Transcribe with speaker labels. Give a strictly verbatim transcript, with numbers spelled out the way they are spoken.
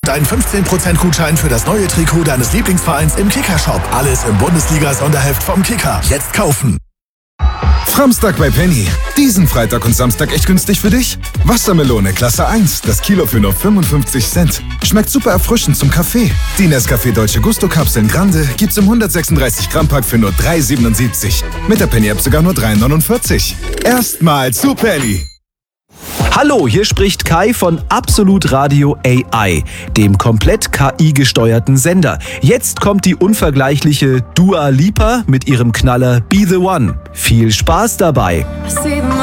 Speaker 1: einen fünfzehn Prozent Gutschein für das neue Trikot deines Lieblingsvereins im Kicker-Shop. Alles im Bundesliga-Sonderheft vom Kicker. Jetzt kaufen.
Speaker 2: Framstag bei Penny. Diesen Freitag und Samstag echt günstig für dich? Wassermelone Klasse eins, das Kilo für nur fünfundfünfzig Cent. Schmeckt super erfrischend zum Kaffee. Die Nescafé Dolce Gusto Kapseln Grande gibt's im hundertsechsunddreißig Gramm Pack für nur drei siebenundsiebzig. Mit der Penny App sogar nur drei neunundvierzig. Erstmal zu Penny.
Speaker 3: Hallo, hier spricht Kai von Absolut Radio A I, dem komplett K I-gesteuerten Sender. Jetzt kommt die unvergleichliche Dua Lipa mit ihrem Knaller Be The One. Viel Spaß dabei!